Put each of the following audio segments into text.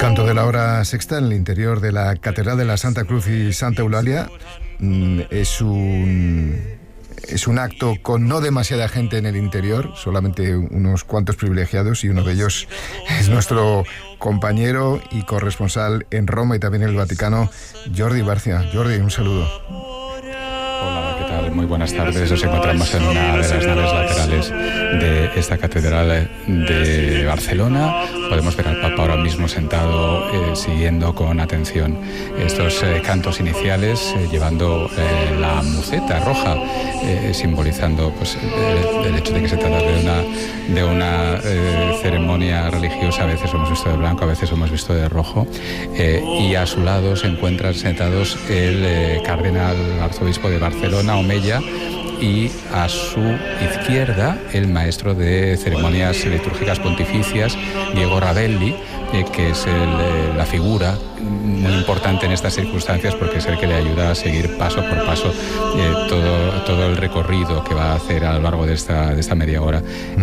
Canto de la hora sexta en el interior de la Catedral de la Santa Cruz y Santa Eulalia. Es un acto con no demasiada gente en el interior, solamente unos cuantos privilegiados, y uno de ellos es nuestro compañero y corresponsal en Roma y también en el Vaticano, Jordi Barcia. Jordi, un saludo. Hola, ¿qué tal? Muy buenas tardes. Nos encontramos en una de las naves laterales de esta catedral de Barcelona. Podemos ver al Papa ahora mismo sentado, siguiendo con atención estos cantos iniciales, llevando la muceta roja, simbolizando pues, el hecho de que se trata de una ceremonia religiosa. A veces hemos visto de blanco, a veces hemos visto de rojo, y a su lado se encuentran sentados el cardenal arzobispo de Barcelona, Omeya, y a su izquierda el maestro de ceremonias litúrgicas pontificias, Diego Ravelli, que es la figura muy importante en estas circunstancias, porque es el que le ayuda a seguir paso por paso todo el recorrido que va a hacer a lo largo de esta media hora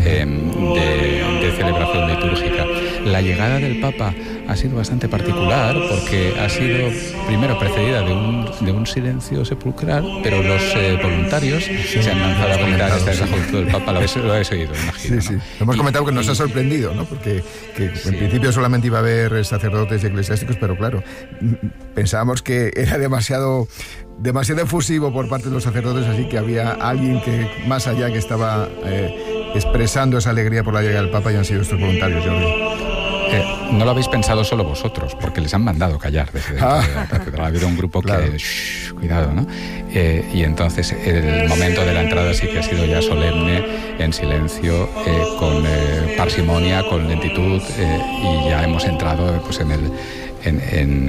de celebración litúrgica. La llegada del Papa ha sido bastante particular, porque ha sido primero precedida de un silencio sepulcral, pero los voluntarios se han lanzado a gritar: "Esta es la juventud del Papa". Lo habéis oído, imagino. Sí, sí. Hemos comentado que nos ha sorprendido, ¿no? Porque en principio solamente iba a haber sacerdotes y eclesiásticos, pero claro, pensábamos que era demasiado efusivo por parte de los sacerdotes, así que había alguien que más allá que estaba expresando esa alegría por la llegada del Papa, y han sido estos voluntarios, Jordi. No lo habéis pensado solo vosotros, porque les han mandado callar desde dentro de la catedral. Ha habido un grupo claro, que... cuidado, ¿no? Y entonces el momento de la entrada sí que ha sido ya solemne, en silencio, con parsimonia, con lentitud, y ya hemos entrado pues en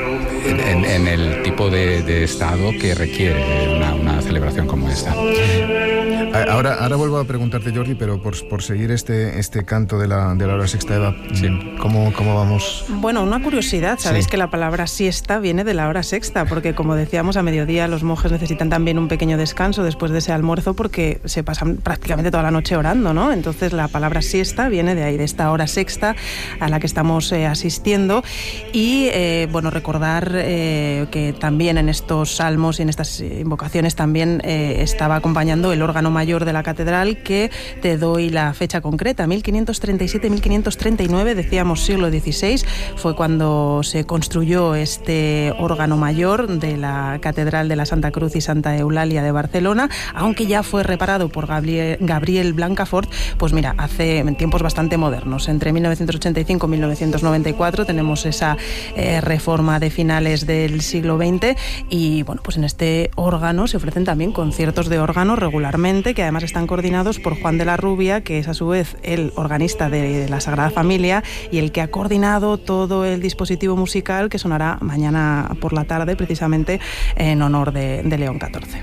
el tipo de estado que requiere una celebración como esta. Ahora vuelvo a preguntarte, Jordi, pero por seguir este canto de la hora sexta, Eva, sí. ¿Cómo vamos? Bueno, una curiosidad, sabéis sí, que la palabra siesta viene de la hora sexta, porque como decíamos, a mediodía los monjes necesitan también un pequeño descanso después de ese almuerzo, porque se pasan prácticamente toda la noche orando, ¿no? Entonces la palabra siesta viene de ahí, de esta hora sexta a la que estamos asistiendo. Y bueno, recordar que también en estos salmos y en estas invocaciones también estaba acompañando el órgano mayor de la catedral, que te doy la fecha concreta, 1537-1539, decíamos siglo XVI, fue cuando se construyó este órgano mayor de la Catedral de la Santa Cruz y Santa Eulalia de Barcelona, aunque ya fue reparado por Gabriel Blancafort, pues mira, en tiempos bastante modernos. Entre 1985 y 1994 tenemos esa reforma de finales del siglo XX, y bueno, pues en este órgano se ofrecen también conciertos de órgano regularmente, que además están coordinados por Juan de la Rubia, que es a su vez el organista de la Sagrada Familia y el que ha coordinado todo el dispositivo musical que sonará mañana por la tarde, precisamente en honor de León XIV.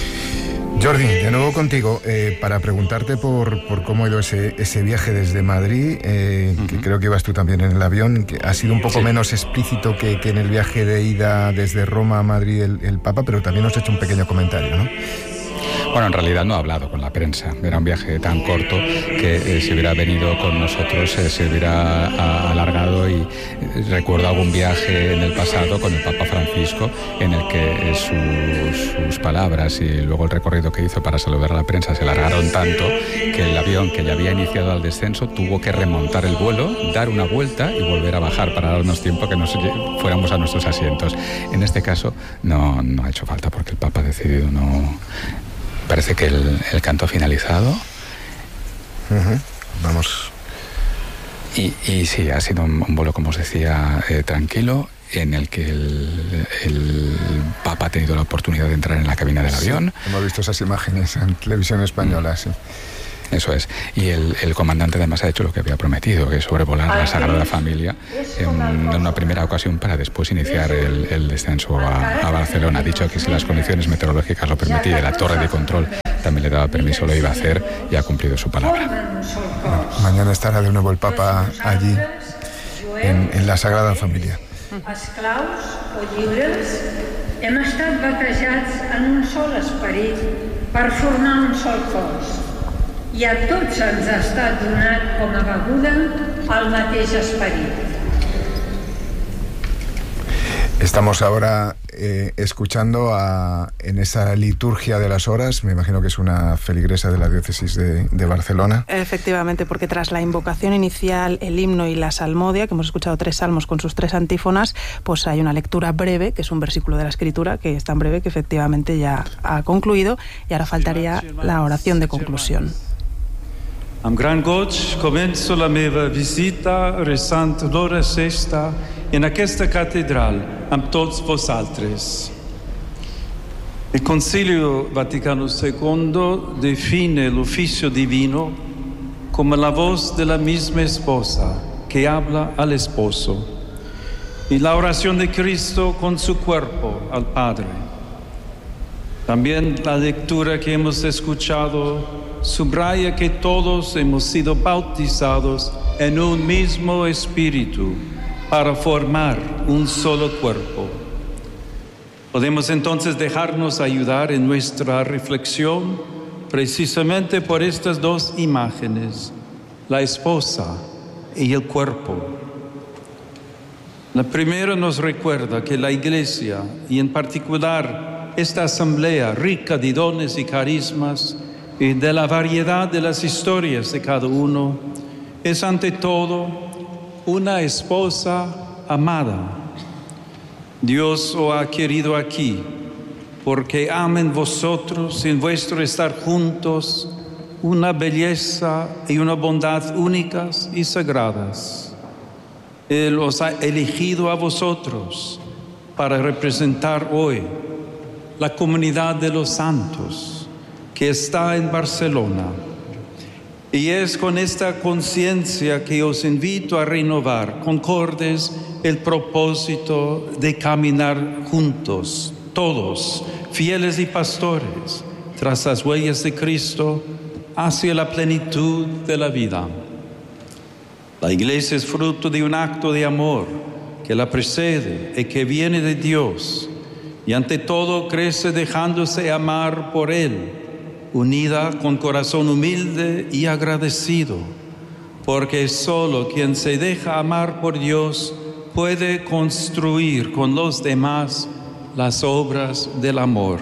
Jordi, de nuevo contigo, para preguntarte por cómo ha ido ese viaje desde Madrid, que creo que ibas tú también en el avión, que ha sido un poco menos explícito que en el viaje de ida desde Roma a Madrid el Papa, pero también nos ha hecho un pequeño comentario, ¿no? Bueno, en realidad no ha hablado con la prensa. Era un viaje tan corto que si hubiera venido con nosotros se hubiera alargado, y recuerdo algún viaje en el pasado con el Papa Francisco en el que sus palabras y luego el recorrido que hizo para saludar a la prensa se alargaron tanto que el avión, que ya había iniciado el descenso, tuvo que remontar el vuelo, dar una vuelta y volver a bajar para darnos tiempo que nos fuéramos a nuestros asientos. En este caso no ha hecho falta, porque el Papa ha decidido no... Parece que el canto ha finalizado. Vamos. Y sí, ha sido un vuelo, como os decía, tranquilo, en el que el Papa ha tenido la oportunidad de entrar en la cabina del avión. Hemos visto esas imágenes en televisión española, sí. Eso es. Y el comandante además ha hecho lo que había prometido, que es sobrevolar la Sagrada Familia en una primera ocasión para después iniciar el descenso a Barcelona. Ha dicho que si las condiciones meteorológicas lo permitían y la torre de control también le daba permiso, lo iba a hacer, y ha cumplido su palabra. Mañana estará de nuevo el Papa allí, en la Sagrada Familia. Esclaus o lliures, hem estat batejats en un sol esperit per formar un sol cos. I a tots ens ha estat donat com a beguda el mateix esperit. Estamos ahora escuchando en esa liturgia de las horas, me imagino que es una feligresa de la diócesis de Barcelona. Efectivamente, porque tras la invocación inicial, el himno y la salmodia, que hemos escuchado 3 salmos con sus 3 antífonas, pues hay una lectura breve, que es un versículo de la Escritura, que es tan breve que efectivamente ya ha concluido, y ahora faltaría la oración de conclusión. Amb gran goig començo la meva visita resant l'hora sexta en aquesta catedral amb tots vosaltres. Il Concilio Vaticano II define l'ufficio divino come la voz de la misma esposa que habla al esposo y la oración de Cristo con su cuerpo al Padre. También la lectura que hemos escuchado subraya que todos hemos sido bautizados en un mismo espíritu para formar un solo cuerpo. Podemos entonces dejarnos ayudar en nuestra reflexión precisamente por estas 2 imágenes, la esposa y el cuerpo. La primera nos recuerda que la Iglesia, y en particular esta asamblea rica de dones y carismas, y de la variedad de las historias de cada uno, es ante todo una esposa amada. Dios os ha querido aquí, porque amen vosotros en vuestro estar juntos una belleza y una bondad únicas y sagradas. Él os ha elegido a vosotros para representar hoy la comunidad de los santos que está en Barcelona. Y es con esta conciencia que os invito a renovar, concordes, el propósito de caminar juntos, todos, fieles y pastores, tras las huellas de Cristo, hacia la plenitud de la vida. La Iglesia es fruto de un acto de amor que la precede y que viene de Dios, y ante todo crece dejándose amar por Él, unida con corazón humilde y agradecido, porque solo quien se deja amar por Dios puede construir con los demás las obras del amor.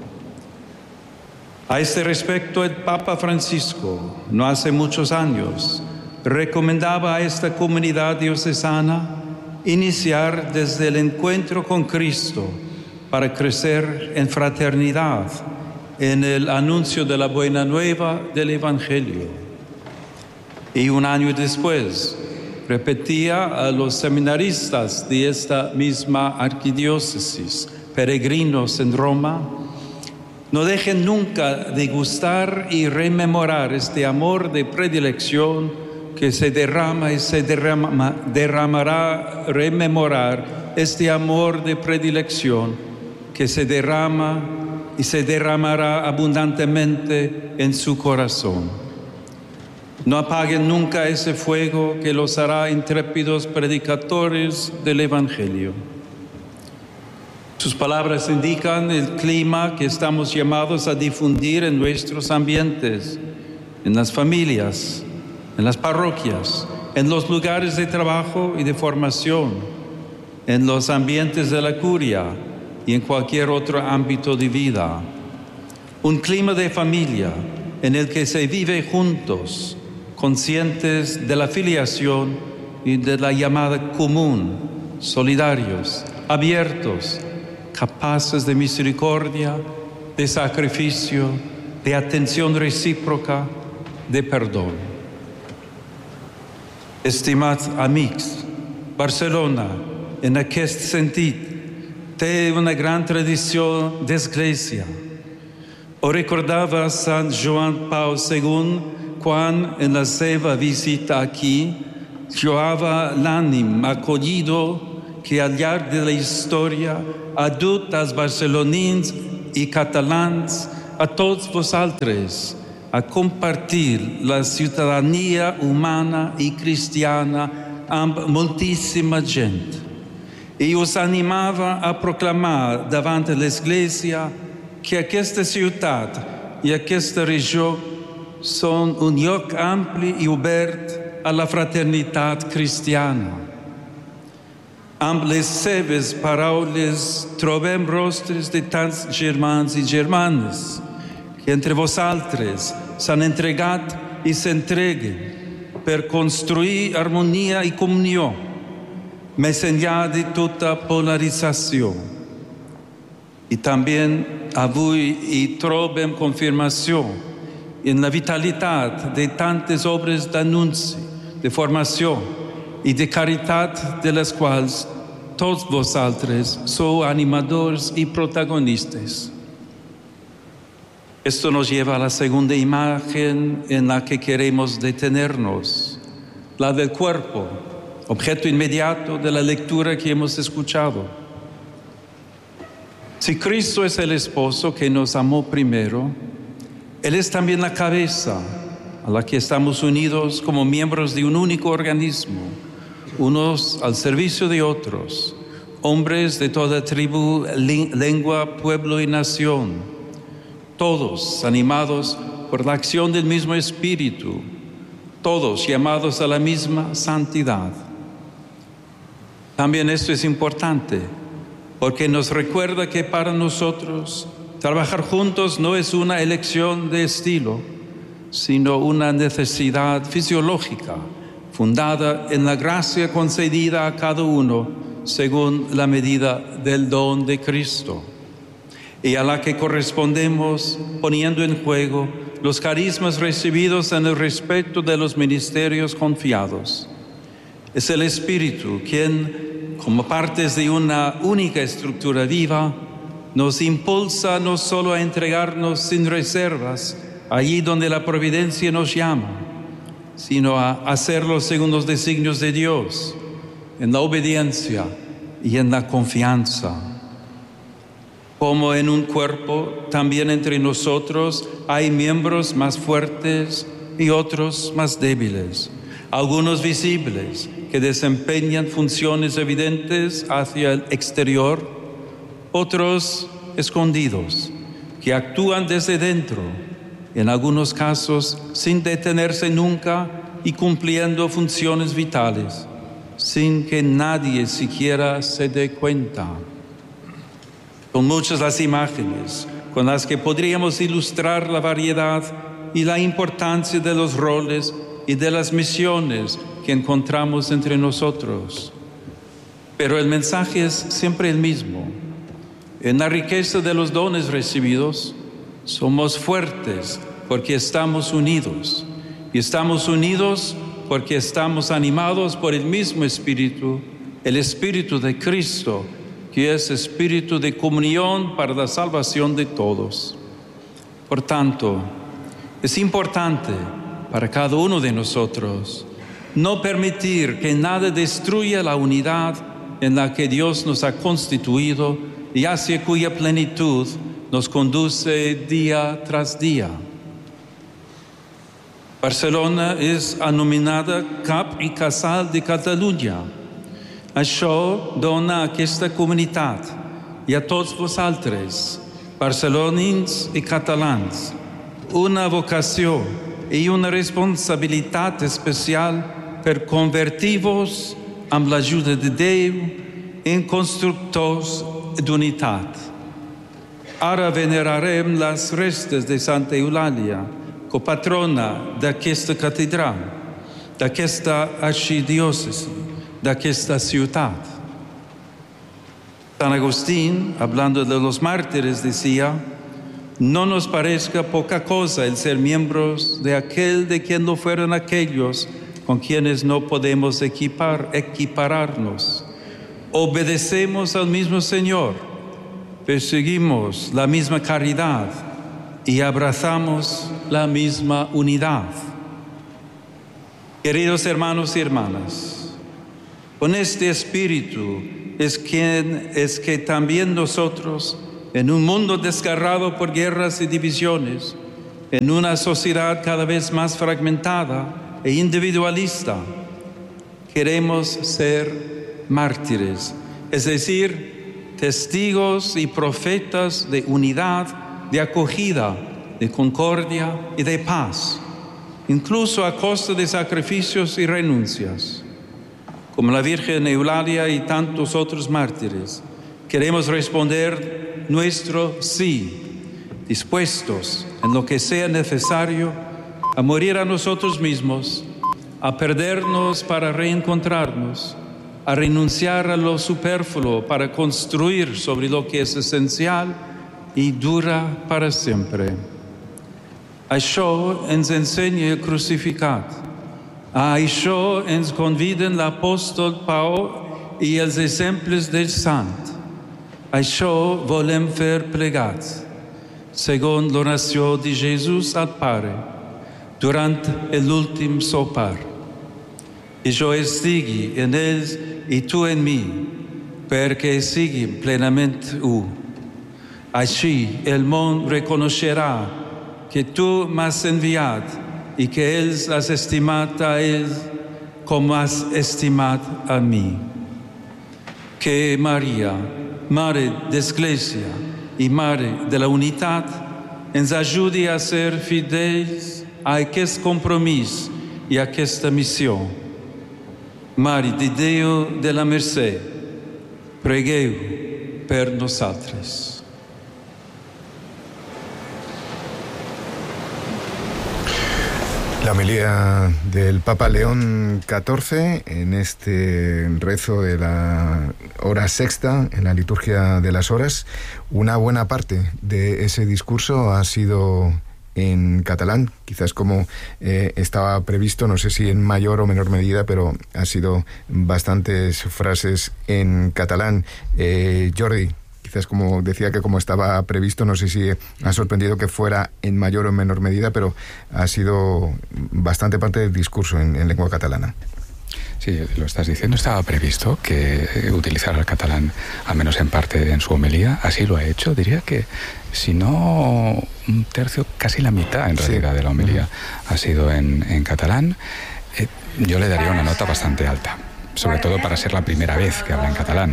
A este respecto, el Papa Francisco, no hace muchos años, recomendaba a esta comunidad diocesana iniciar desde el encuentro con Cristo para crecer en fraternidad, en el anuncio de la buena nueva del Evangelio. Y un año después repetía a los seminaristas de esta misma arquidiócesis, peregrinos en Roma: no dejen nunca de gustar y rememorar este amor de predilección que se derrama y se derramará, rememorar este amor de predilección que se derrama y se derramará abundantemente en su corazón. No apaguen nunca ese fuego que los hará intrépidos predicadores del Evangelio. Sus palabras indican el clima que estamos llamados a difundir en nuestros ambientes, en las familias, en las parroquias, en los lugares de trabajo y de formación, en los ambientes de la curia y en cualquier otro ámbito de vida. Un clima de familia en el que se vive juntos, conscientes de la filiación y de la llamada común, solidarios, abiertos, capaces de misericordia, de sacrificio, de atención recíproca, de perdón. Estimats amics, Barcelona, en aquest sentit, té una gran tradició d'església. Ho recordava Sant Joan Pau II quan, en la seva visita aquí, lloava l'ànim acollido que al llarg de la història ha dut als barcelonins i catalans, a tots vosaltres, a compartir la ciutadania humana i cristiana amb moltíssima gent. I us animava a proclamar davant de l'Església que aquesta ciutat i aquesta regió són un lloc ampli i obert a la fraternitat cristiana. amb les seves paraules trobem rostres de tants germans i germanes que entre vosaltres s'han entregat i s'entreguen per construir harmonia i comunió, més enllà de tota polarització. I també avui hi trobem confirmació en la vitalitat de tantes obres d'anunci, de formació i de caritat de les quals tots vosaltres sou animadors y protagonistas. Esto nos lleva a la segunda imagen en la que queremos detenernos, la del cuerpo, objeto inmediato de la lectura que hemos escuchado. Si Cristo es el esposo que nos amó primero, Él es también la cabeza a la que estamos unidos como miembros de un único organismo, unos al servicio de otros, hombres de toda tribu, lengua, pueblo y nación, todos animados por la acción del mismo Espíritu, todos llamados a la misma santidad. También esto es importante, porque nos recuerda que para nosotros trabajar juntos no es una elección de estilo, sino una necesidad fisiológica, fundada en la gracia concedida a cada uno según la medida del don de Cristo, y a la que correspondemos poniendo en juego los carismas recibidos en el respeto de los ministerios confiados. Es el Espíritu quien, como partes de una única estructura viva, nos impulsa no solo a entregarnos sin reservas allí donde la providencia nos llama, sino a hacerlo según los designios de Dios, en la obediencia y en la confianza. Como en un cuerpo, también entre nosotros hay miembros más fuertes y otros más débiles, algunos visibles que desempeñan funciones evidentes hacia el exterior, otros escondidos que actúan desde dentro, en algunos casos sin detenerse nunca y cumpliendo funciones vitales, sin que nadie siquiera se dé cuenta. Son muchas las imágenes con las que podríamos ilustrar la variedad y la importancia de los roles y de las misiones que encontramos entre nosotros. Pero el mensaje es siempre el mismo. En la riqueza de los dones recibidos, somos fuertes porque estamos unidos. Y estamos unidos porque estamos animados por el mismo Espíritu, el Espíritu de Cristo, que es espíritu de comunión para la salvación de todos. Por tanto, es importante para cada uno de nosotros no permitir que nada destruya la unidad en la que Dios nos ha constituido y hacia cuya plenitud nos conduce día tras día. Barcelona és anomenada cap i casal de Catalunya. Això dona a aquesta comunitat i a tots vosaltres, barcelonins i catalans, una vocació i una responsabilitat especial per convertir-vos amb l'ajuda de Déu en constructors d'unitat. Ara venerarem les restes de Santa Eulàlia, copatrona d'aquesta catedral, d'aquesta arxidiòcesi, d'aquesta ciutat. San Agustín, hablando de los mártires, decía: no nos parezca poca cosa el ser miembros de aquel de quien no fueron aquellos con quienes no podemos equipararnos. Obedecemos al mismo Señor, perseguimos la misma caridad y abrazamos la misma unidad. Queridos hermanos y hermanas, con este espíritu es que también nosotros, en un mundo desgarrado por guerras y divisiones, en una sociedad cada vez más fragmentada e individualista, queremos ser mártires, es decir, testigos y profetas de unidad, de acogida, de concordia y de paz, incluso a costa de sacrificios y renuncias. Como la Virgen Eulalia y tantos otros mártires, queremos responder nuestro sí, dispuestos en lo que sea necesario a morir a nosotros mismos, a perdernos para reencontrarnos, a renunciar a lo superfluo para construir sobre lo que es esencial y dura para sempre. Això ens ensenya el crucificat. A això ens conviden l'apòstol Pau i els exemples del sant. Això volem fer plegats, segons l'oració de Jesús al Pare, durant l'últim sopar. I jo estigui en ells i tu en mi, perquè siguin plenament u. Així el món reconeixerà que tu m'has enviat i que ells has estimat a ells com has estimat a mi. Que Maria, Mare d'Església i Mare de la Unitat, ens ajudi a ser fidels a aquest compromís i a aquesta missió. Mare de Déu de la Mercè, pregueu per nosaltres. La homilía del Papa León XIV en este rezo de la hora sexta, en la liturgia de las horas. Una buena parte de ese discurso ha sido en catalán, quizás como estaba previsto, no sé si en mayor o menor medida, pero ha sido bastantes frases en catalán. Jordi, quizás como decía que como estaba previsto, no sé si ha sorprendido que fuera en mayor o menor medida, pero ha sido bastante parte del discurso en lengua catalana. Sí, lo estás diciendo, estaba previsto que utilizara el catalán, al menos en parte en su homilía, así lo ha hecho, diría que si no un tercio, casi la mitad en realidad de la homilía ha sido en catalán. Yo le daría una nota bastante alta, sobre todo para ser la primera vez que habla en catalán.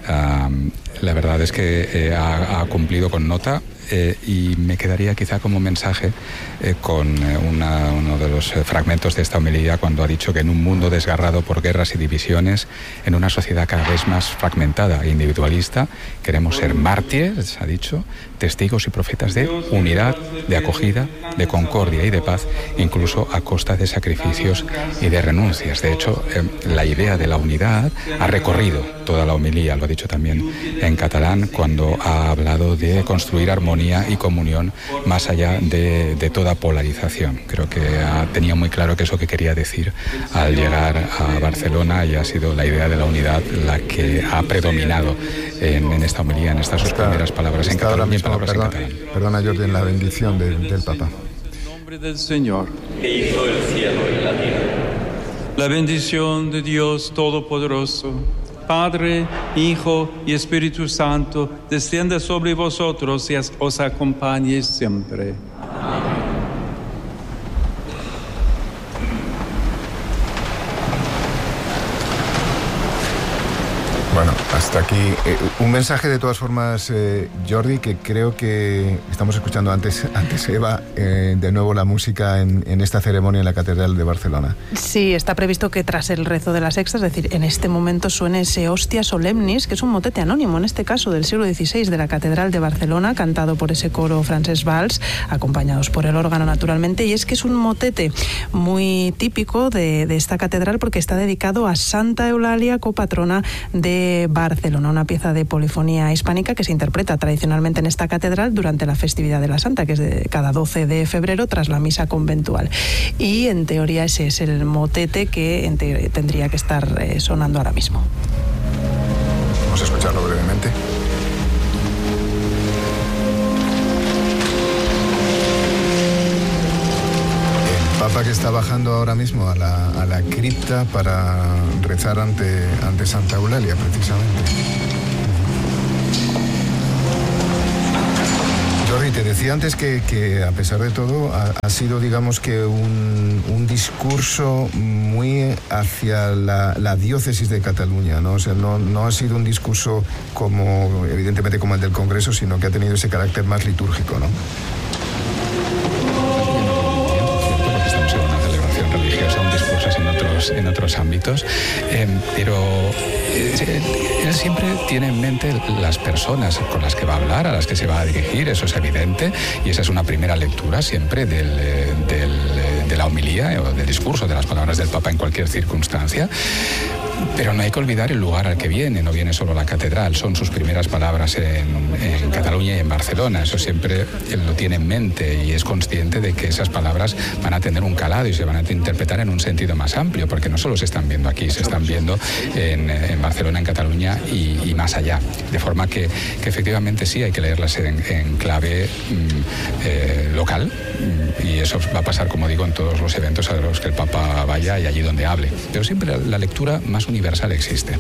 La verdad es que ha cumplido con nota y me quedaría quizá como mensaje con uno de los fragmentos de esta homilía cuando ha dicho que en un mundo desgarrado por guerras y divisiones, en una sociedad cada vez más fragmentada e individualista, queremos ser mártires, ha dicho, testigos y profetas de unidad, de acogida, de concordia y de paz, incluso a costa de sacrificios y de renuncias. De hecho, la idea de la unidad ha recorrido toda la homilía, lo ha dicho también en catalán, cuando ha hablado de construir armonía y comunión más allá de toda polarización. Creo que tenía muy claro que eso que quería decir al llegar a Barcelona, y ha sido la idea de la unidad la que ha predominado en esta homilía, en estas sus primeras palabras en catalán y en palabras en catalán. Perdona, Jordi, en la bendición del Papa. En nombre del Señor, que hizo el cielo y la tierra. La bendición de Dios Todopoderoso, Padre, Hijo y Espíritu Santo, descienda sobre vosotros y os acompañe siempre. Amén. Bueno, hasta aquí. Un mensaje de todas formas, Jordi, que creo que estamos escuchando antes Eva, de nuevo la música en esta ceremonia en la Catedral de Barcelona. Sí, está previsto que tras el rezo de la sexta, es decir, en este momento suene ese Hostia Solemnis, que es un motete anónimo, en este caso del siglo XVI, de la Catedral de Barcelona, cantado por ese coro Francesc Valls, acompañados por el órgano naturalmente, y es que es un motete muy típico de esta catedral porque está dedicado a Santa Eulalia, copatrona de Barcelona, una pieza de polifonía hispánica que se interpreta tradicionalmente en esta catedral durante la festividad de la Santa, que es de cada 12 de febrero tras la misa conventual. Y en teoría ese es el motete que tendría que estar sonando ahora mismo. Vamos a escucharlo brevemente. Papa que está bajando ahora mismo a la cripta para rezar ante Santa Eulalia, precisamente. Jordi, te decía antes que a pesar de todo ha sido, digamos que un discurso muy hacia la diócesis de Cataluña, ¿no? O sea, no ha sido un discurso como, evidentemente, como el del Congreso, sino que ha tenido ese carácter más litúrgico, ¿no? Religiosa, un discurso sin otros otros ámbitos, pero él siempre tiene en mente las personas con las que va a hablar, a las que se va a dirigir, eso es evidente, y esa es una primera lectura siempre de la homilía o del discurso, de las palabras del Papa en cualquier circunstancia. Pero no hay que olvidar el lugar al que viene, no viene solo a la catedral, son sus primeras palabras en Cataluña y en Barcelona, eso siempre él lo tiene en mente y es consciente de que esas palabras van a tener un calado y se van a interpretar en un sentido más amplio, porque no solo se están viendo aquí, se están viendo en Barcelona, en Cataluña y más allá, de forma que efectivamente sí hay que leerlas en clave local, y eso va a pasar, como digo, en todos los eventos a los que el Papa vaya y allí donde hable, pero siempre la lectura más universal existe.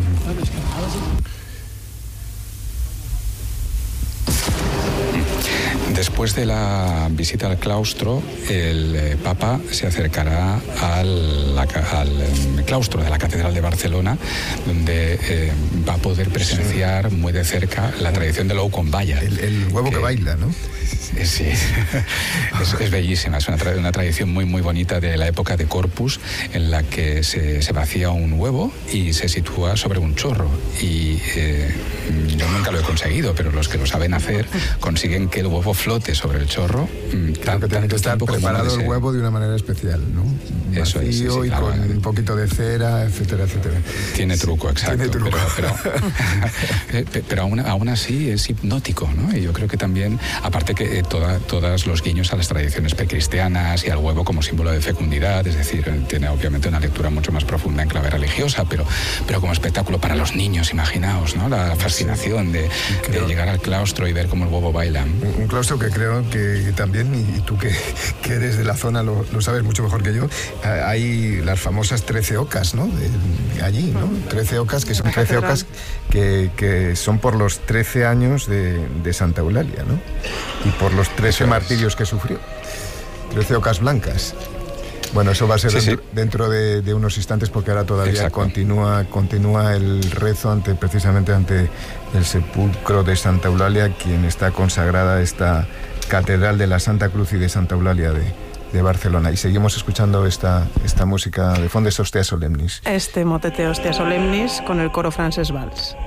Después de la visita al claustro, el Papa se acercará al claustro de la Catedral de Barcelona, donde va a poder presenciar muy de cerca la tradición del ou con balla. El huevo que baila, ¿no? Sí, es bellísima, es una tradición muy muy bonita de la época de Corpus, en la que se vacía un huevo y se sitúa sobre un chorro, y yo nunca lo he conseguido, pero los que lo saben hacer consiguen que el huevo flote sobre el chorro. Claro que tiene que estar preparado el huevo de una manera especial, ¿no? Eso es, sí, y claro, con un poquito de cera, etcétera, etcétera. Tiene truco, exacto. Tiene truco. Pero aún así es hipnótico, ¿no? Y yo creo que también, aparte que todos los guiños a las tradiciones precristianas y al huevo como símbolo de fecundidad, es decir, tiene obviamente una lectura mucho más profunda en clave religiosa, pero como espectáculo para los niños, imaginaos, ¿no? La fascinación de llegar al claustro y ver cómo el huevo baila. Un claustro que creo que también, y tú que eres de la zona lo sabes mucho mejor que yo, hay las famosas 13 ocas, ¿no? Allí, ¿no? 13 ocas, que son 13 ocas que son por los 13 años de Santa Eulalia, ¿no? Y por los 13 martirios que sufrió. 13 ocas blancas. Bueno, eso va a ser dentro de unos instantes, porque ahora todavía continúa el rezo precisamente ante el sepulcro de Santa Eulalia, quien está consagrada a esta Catedral de la Santa Cruz y de Santa Eulalia de Barcelona. Y seguimos escuchando esta música de fondo, Hostia Solemnis. Motete Hostia Solemnis con el coro Francesc Valls.